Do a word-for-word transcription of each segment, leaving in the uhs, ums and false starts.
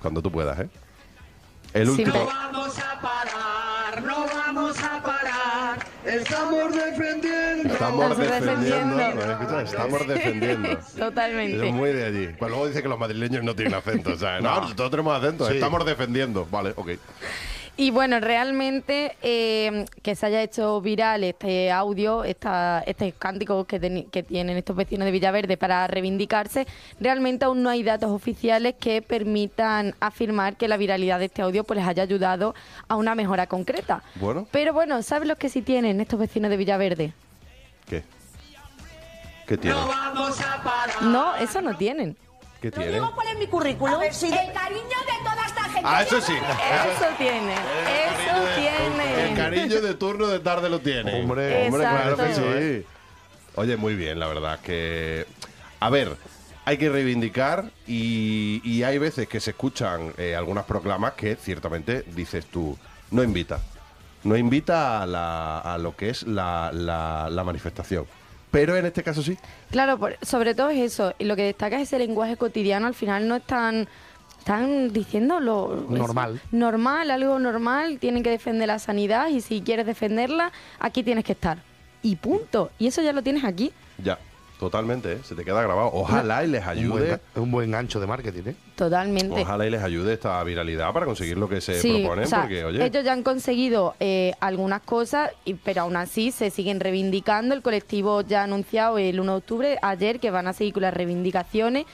cuando tú puedas, ¿eh? El último... No vamos a parar, no vamos a parar, estamos defendiendo. Estamos defendiendo, defendiendo. ¿no escuchas? Estamos defendiendo. Totalmente. Es muy de allí. Pues luego dice que los madrileños no tienen acento, o sea, no, no todos tenemos acento, Sí. estamos defendiendo. Vale, ok. Y bueno, realmente eh, que se haya hecho viral este audio, esta, este cántico que, ten, que tienen estos vecinos de Villaverde para reivindicarse, realmente aún no hay datos oficiales que permitan afirmar que la viralidad de este audio pues les haya ayudado a una mejora concreta. Bueno. Pero bueno, ¿sabes los que sí tienen estos vecinos de Villaverde? ¿Qué? ¿Qué tiene? No vamos a parar. No, eso no tienen. ¿Qué Lo tiene? digo por en mi currículum. Si el cariño de toda esta gente. Ah, eso sí. Eso tiene, eso tiene. El cariño de turno de tarde lo tiene. Hombre, hombre, claro que Exacto. sí. Oye, muy bien, la verdad que... A ver, hay que reivindicar y, y hay veces que se escuchan eh, algunas proclamas que ciertamente dices tú, no invita. No invita a, la- a lo que es la, la- la manifestación. Pero en este caso sí. Claro, por- sobre todo es eso. Y lo que destaca es ese lenguaje cotidiano. Al final no están, están diciendo lo Normal. es normal, algo normal. Tienen que defender la sanidad y si quieres defenderla, aquí tienes que estar. Y punto. Y eso ya lo tienes aquí. Ya, totalmente, ¿eh? Se te queda grabado. Ojalá y les Un buen, ayude. ga- un buen gancho de marketing, ¿eh? Totalmente. Ojalá y les ayude esta viralidad para conseguir lo que se Sí, proponen, o sea, porque, oye... ellos ya han conseguido eh, algunas cosas, y- pero aún así se siguen reivindicando. El colectivo ya ha anunciado el uno de octubre, ayer, que van a seguir con las reivindicaciones.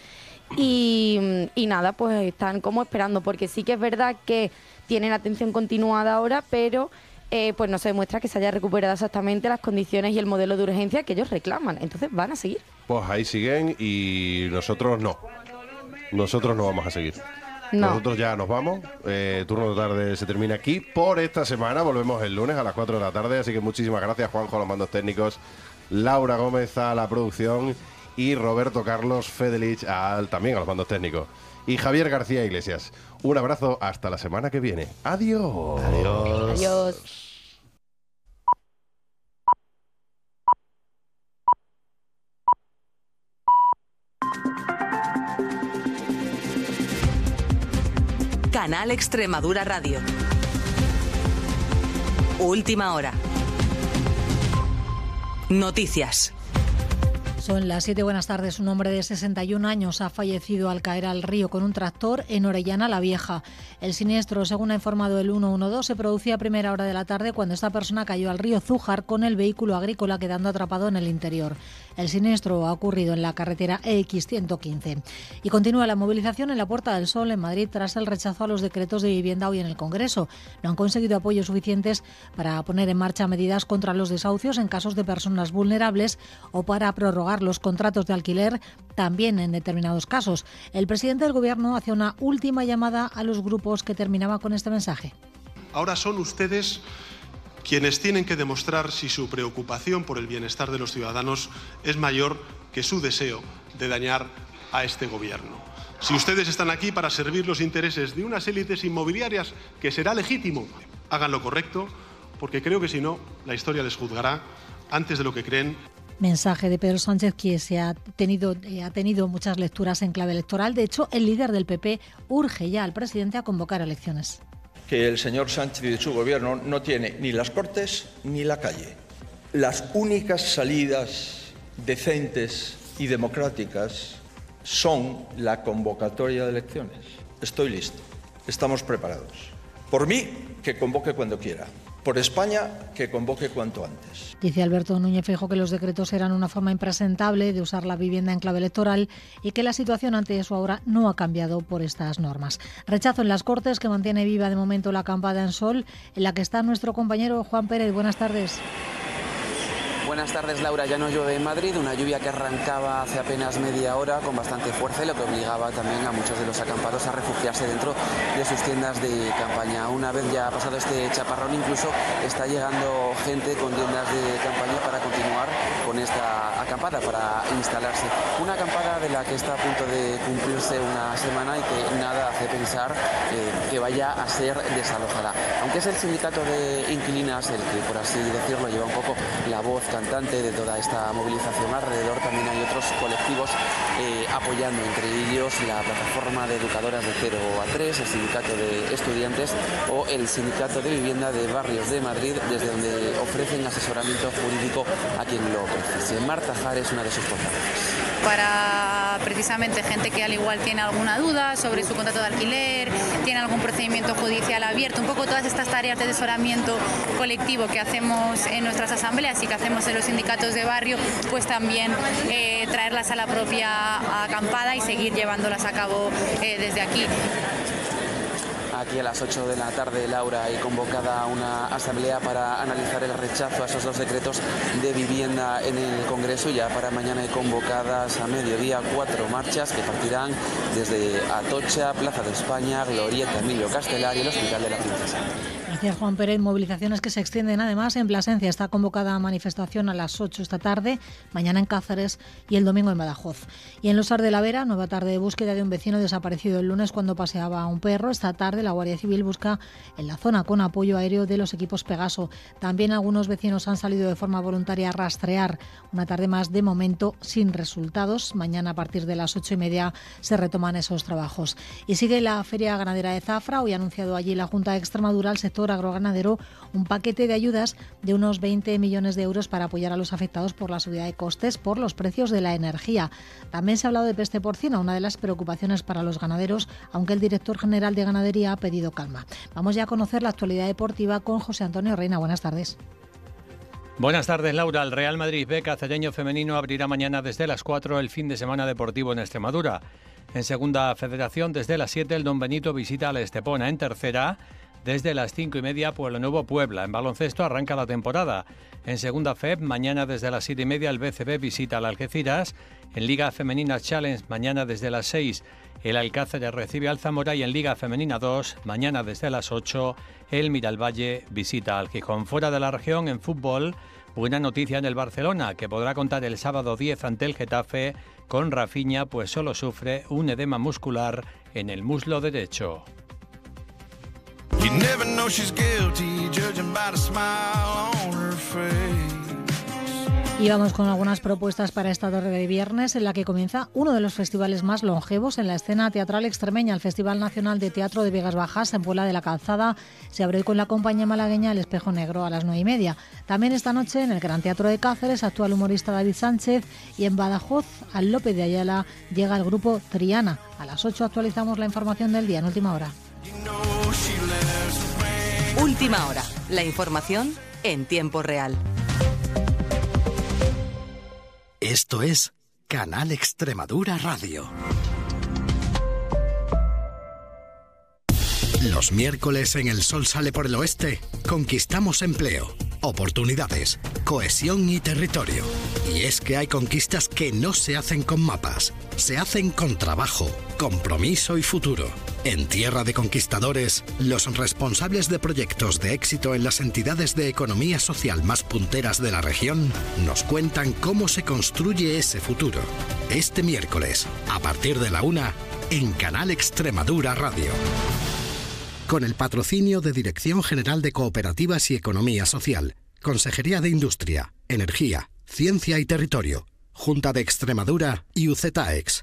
Y, y nada, pues están como esperando, porque sí que es verdad que tienen atención continuada ahora, pero eh, pues no se demuestra que se haya recuperado exactamente las condiciones y el modelo de urgencia que ellos reclaman. Entonces van a seguir. Pues ahí siguen y nosotros no. Nosotros no vamos a seguir. No. Nosotros ya nos vamos. Eh, turno de tarde se termina aquí por esta semana. Volvemos el lunes a las cuatro de la tarde. Así que muchísimas gracias, Juanjo, a los mandos técnicos, Laura Gómez a la producción y Roberto Carlos Fedelich al, también a los mandos técnicos. Y Javier García Iglesias. Un abrazo hasta la semana que viene. Adiós. Adiós. Adiós. Canal Extremadura Radio. Última hora. Noticias. Son las siete, buenas tardes. Un hombre de sesenta y un años ha fallecido al caer al río con un tractor en Orellana la Vieja. El siniestro, según ha informado el ciento doce, se producía a primera hora de la tarde cuando esta persona cayó al río Zújar con el vehículo agrícola quedando atrapado en el interior. El siniestro ha ocurrido en la carretera E X ciento quince. Y continúa la movilización en la Puerta del Sol en Madrid tras el rechazo a los decretos de vivienda hoy en el Congreso. No han conseguido apoyos suficientes para poner en marcha medidas contra los desahucios en casos de personas vulnerables o para prorrogar los contratos de alquiler también en determinados casos. El presidente del Gobierno hace una última llamada a los grupos que terminaba con este mensaje. Ahora son ustedes quienes tienen que demostrar si su preocupación por el bienestar de los ciudadanos es mayor que su deseo de dañar a este Gobierno. Si ustedes están aquí para servir los intereses de unas élites inmobiliarias, que será legítimo, hagan lo correcto, porque creo que si no, la historia les juzgará antes de lo que creen. Mensaje de Pedro Sánchez que se ha tenido, eh, ha tenido muchas lecturas en clave electoral. De hecho, el líder del P P urge ya al presidente a convocar elecciones. Que el señor Sánchez y su gobierno no tiene ni las Cortes ni la calle. Las únicas salidas decentes y democráticas son la convocatoria de elecciones. Estoy listo. Estamos preparados. Por mí, que convoque cuando quiera. Por España, que convoque cuanto antes. Dice Alberto Núñez Feijóo que los decretos eran una forma impresentable de usar la vivienda en clave electoral y que la situación ante eso ahora no ha cambiado por estas normas. Rechazo en las Cortes que mantiene viva de momento la acampada en Sol, en la que está nuestro compañero Juan Pérez. Buenas tardes. Buenas tardes, Laura. Ya no llueve en Madrid, una lluvia que arrancaba hace apenas media hora con bastante fuerza y lo que obligaba también a muchos de los acampados a refugiarse dentro de sus tiendas de campaña. Una vez ya ha pasado este chaparrón, incluso está llegando gente con tiendas de campaña para continuar con esta acampada, para instalarse. Una acampada de la que está a punto de cumplirse una semana y que nada hace pensar eh, que vaya a ser desalojada. Aunque es el sindicato de inquilinas el que, por así decirlo, lleva un poco la voz cantante de toda esta movilización. Alrededor también hay otros colectivos eh, apoyando, entre ellos la plataforma de educadoras de cero a tres, el sindicato de estudiantes o el sindicato de vivienda de Barrios de Madrid, desde donde ofrecen asesoramiento jurídico a quien lo precise. Marta Jara es una de sus portavoces. Para precisamente gente que al igual tiene alguna duda sobre su contrato de alquiler, tiene algún procedimiento judicial abierto, un poco todas estas tareas de asesoramiento colectivo que hacemos en nuestras asambleas y que hacemos en los sindicatos de barrio, pues también eh, traerlas a la propia acampada y seguir llevándolas a cabo eh, desde aquí. Aquí a las ocho de la tarde, Laura, hay convocada una asamblea para analizar el rechazo a esos dos decretos de vivienda en el Congreso. Ya para mañana hay convocadas a mediodía cuatro marchas que partirán desde Atocha, Plaza de España, Glorieta Emilio Castelar y el Hospital de la Princesa. Gracias, Juan Pérez. Movilizaciones que se extienden además en Plasencia. Está convocada a manifestación a las ocho esta tarde, mañana en Cáceres y el domingo en Badajoz. Y en Losar de la Vera, nueva tarde de búsqueda de un vecino desaparecido el lunes cuando paseaba a un perro. Esta tarde la Guardia Civil busca en la zona con apoyo aéreo de los equipos Pegaso. También algunos vecinos han salido de forma voluntaria a rastrear. Una tarde más de momento sin resultados. Mañana a partir de las ocho y media se retoman esos trabajos. Y sigue la Feria Ganadera de Zafra. Hoy ha anunciado allí la Junta de Extremadura al sector agroganadero un paquete de ayudas de unos veinte millones de euros para apoyar a los afectados por la subida de costes por los precios de la energía. También se ha hablado de peste porcina, una de las preocupaciones para los ganaderos, aunque el director general de Ganadería ha pedido calma. Vamos ya a conocer la actualidad deportiva con José Antonio Reina. Buenas tardes. Buenas tardes, Laura. El Real Madrid B Cacereño Femenino abrirá mañana desde las cuatro el fin de semana deportivo en Extremadura. En Segunda Federación, desde las siete, el Don Benito visita a la Estepona. En Tercera, desde las cinco y media, Pueblo Nuevo Puebla. En baloncesto arranca la temporada. En Segunda F E B, mañana desde las siete y media, el B C B visita al Algeciras. En Liga Femenina Challenge, mañana desde las seis, el Alcácer recibe al Zamora. Y en Liga Femenina dos, mañana desde las ocho, el Miralvalle visita al Gijón. Fuera de la región, en fútbol, buena noticia en el Barcelona, que podrá contar el sábado diez ante el Getafe con Rafinha, pues solo sufre un edema muscular en el muslo derecho. You never know she's guilty, judging by the smile on her face. Y vamos con algunas propuestas para esta tarde de viernes, en la que comienza uno de los festivales más longevos en la escena teatral extremeña. El Festival Nacional de Teatro de Vegas Bajas, en Puebla de la Calzada, se abre con la compañía malagueña El Espejo Negro a las nueve y media. También esta noche en el Gran Teatro de Cáceres actúa el humorista David Sánchez, y en Badajoz, al López de Ayala, llega el grupo Triana. A las ocho actualizamos la información del día en Última Hora. Última Hora, la información en tiempo real. Esto es Canal Extremadura Radio. Los miércoles en El Sol Sale por el Oeste conquistamos empleo, oportunidades, cohesión y territorio. Y es que hay conquistas que no se hacen con mapas, se hacen con trabajo, compromiso y futuro. En Tierra de Conquistadores, los responsables de proyectos de éxito en las entidades de economía social más punteras de la región nos cuentan cómo se construye ese futuro. Este miércoles, a partir de la una, en Canal Extremadura Radio. Con el patrocinio de Dirección General de Cooperativas y Economía Social, Consejería de Industria, Energía, Ciencia y Territorio, Junta de Extremadura y U Z A E X.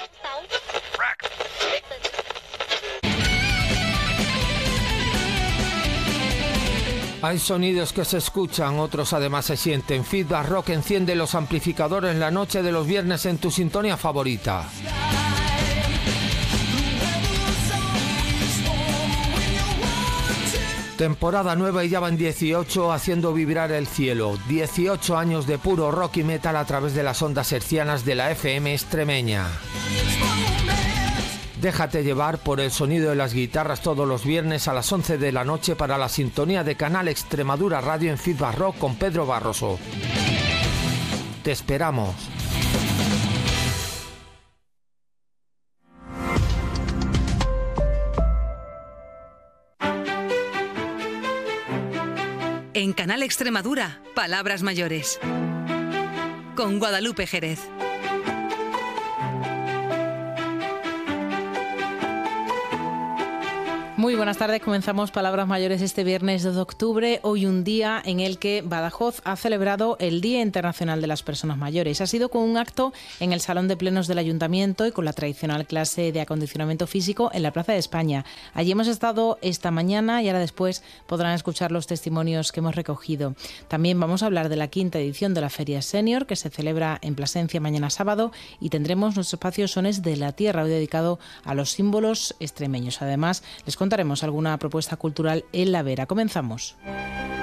Hay sonidos que se escuchan, otros además se sienten. Feedback Rock enciende los amplificadores la noche de los viernes en tu sintonía favorita. Temporada nueva y ya van dieciocho haciendo vibrar el cielo. dieciocho años de puro rock y metal a través de las ondas hercianas de la F M extremeña. Déjate llevar por el sonido de las guitarras todos los viernes a las once de la noche para la sintonía de Canal Extremadura Radio en Feedback Rock con Pedro Barroso. Te esperamos. En Canal Extremadura, Palabras Mayores. Con Guadalupe Jerez. Muy buenas tardes, comenzamos Palabras Mayores este viernes dos de octubre, hoy un día en el que Badajoz ha celebrado el Día Internacional de las Personas Mayores. Ha sido con un acto en el Salón de Plenos del Ayuntamiento y con la tradicional clase de acondicionamiento físico en la Plaza de España. Allí hemos estado esta mañana y ahora después podrán escuchar los testimonios que hemos recogido. También vamos a hablar de la quinta edición de la Feria Senior, que se celebra en Plasencia mañana sábado, y tendremos nuestro espacio Sones de la Tierra, hoy dedicado a los símbolos extremeños. Además, les contaremos alguna propuesta cultural en La Vera. Comenzamos.